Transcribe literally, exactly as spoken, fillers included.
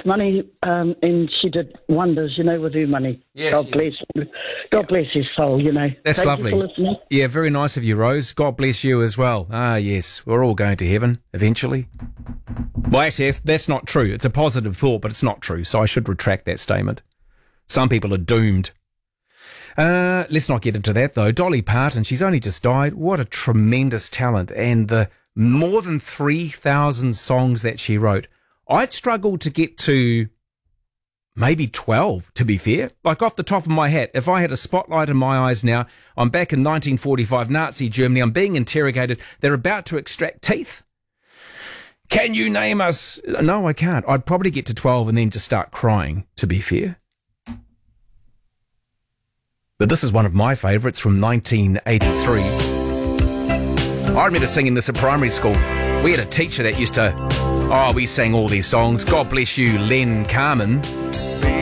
money, um, and she did wonders, you know, with her money. Yes, God yeah. bless God bless his soul, you know. That's Thank lovely. You for listening. Yeah, very nice of you, Rose. God bless you as well. Ah, yes, we're all going to heaven eventually. Well, actually, that's, that's not true. It's a positive thought, but it's not true, so I should retract that statement. Some people are doomed. Uh, let's not get into that, though. Dolly Parton, she's only just died. What a tremendous talent. And the more than three thousand songs that she wrote. I'd struggle to get to maybe twelve, to be fair. Like off the top of my hat, if I had a spotlight in my eyes now, I'm back in nineteen forty-five Nazi Germany, I'm being interrogated, they're about to extract teeth. Can you name us? No, I can't. I'd probably get to twelve and then just start crying, to be fair. But this is one of my favourites from nineteen eighty-three. I remember singing this at primary school. We had a teacher that used to, oh, we sang all these songs. God bless you, Len Carmen.